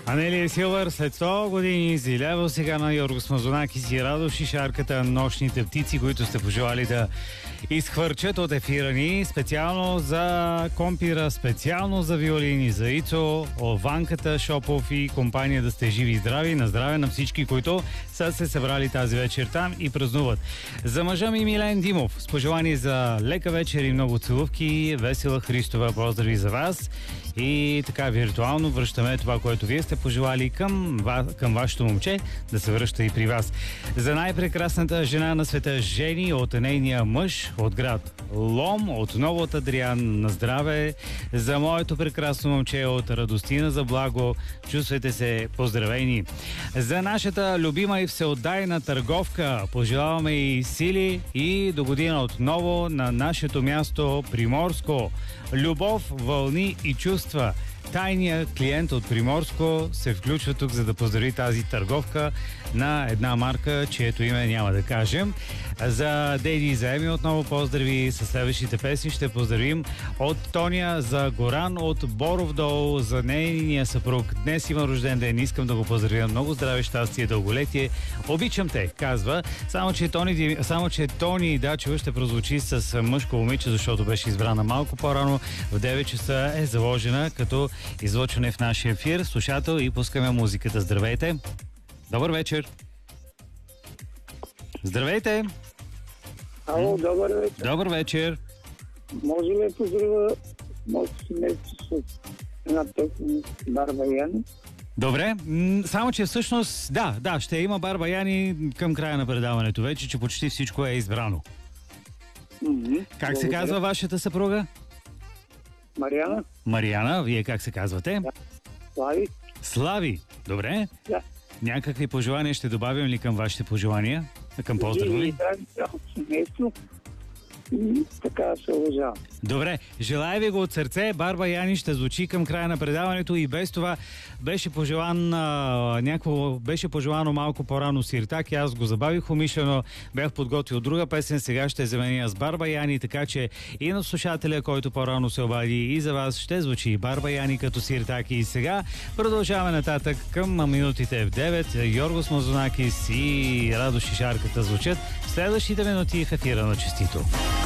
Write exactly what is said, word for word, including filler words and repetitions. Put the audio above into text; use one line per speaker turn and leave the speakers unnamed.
Анелия Силвър след сто години изилява сега на Йоргос Мазунакис и Радо Шишарката, нощните птици, които сте пожелали да изхвърчат от ефира ни. Специално за Компира, специално за виолини, за Ицо, Ванката Шопов и компания да сте живи и здрави. На здраве на всички, които са се събрали тази вечер там и празнуват. За мъжа ми Милен Димов, с пожелание за лека вечер и много целувки. Весела Христова, поздрави за вас. И така виртуално връщаме това, което вие сте пожелали към, ва, към вашето момче, да се връща и при вас. За най-прекрасната жена на света Жени от нейния мъж от град Лом, отново от Адриан, на здраве. За моето прекрасно момче от Радостина, за благо, чувствайте се поздравени. За нашата любима и всеотдайна търговка пожелаваме и сили и до година отново на нашето място Приморско. Любов, вълни и чувства. Тайният клиент от Приморско се включва тук, за да поздрави тази търговка на една марка, чието име няма да кажем. За Дейди и за Еми отново поздрави. Със следващите песни ще поздравим от Тоня за Горан от Боров дол, за нейния съпруг. Днес има рожден ден, искам да го поздравя. Много здраве, щастие, дълголетие. Обичам те, казва. Само, че Тони, само, че Тони Дачева ще прозвучи с мъжко момиче, защото беше избрана малко по-рано. В девет часа е заложена като излъчване в нашия ефир. Слушател и пускаме музиката. Здравейте! Добър вечер! Здравейте!
Ало, добър вечер!
Добър вечер!
Може ли да поздравя моето семейство с една песен Барба Яни?
Добре, м- само че всъщност, да, да, ще има Барба Яни към края на предаването вече, че почти всичко е избрано.
Mm-hmm.
Как се казва вашата съпруга?
Мариана.
Мариана, вие как се казвате?
Да. Слави.
Слави, добре.
Да.
Някакви пожелания ще добавим ли към вашите пожелания? Към поздрави?
И здрави цялото семейство. И така се уважавам.
Добре, желая ви го от сърце. Барба Яни ще звучи към края на предаването и без това беше пожелан а, някакво, беше пожелано малко по-рано Сиртак и аз го забавих умишлено. Бях подготвил друга песен, сега ще заменя с Барба Яни, така че и на слушателя, който по-рано се обади, и за вас ще звучи Барба Яни като Сиртак. И сега продължаваме нататък към минутите в девет. Йоргос Мазунакис и Радо Шишарката звучат в следващите минути в ефира на Честито.